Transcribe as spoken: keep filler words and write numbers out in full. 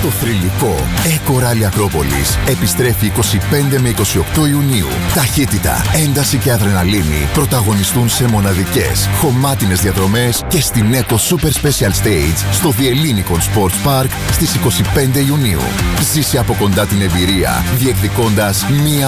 Το θρυλικό Eco Rally Ακρόπολης επιστρέφει είκοσι πέντε με είκοσι οκτώ Ιουνίου. Ταχύτητα, ένταση και αδρεναλίνη πρωταγωνιστούν σε μοναδικές, χωμάτινες διαδρομές και στην Eco Super Special Stage στο The Ellinikon Sports Park στις είκοσι πέντε Ιουνίου. Ζήσε από κοντά την εμπειρία, διεκδικώντας μία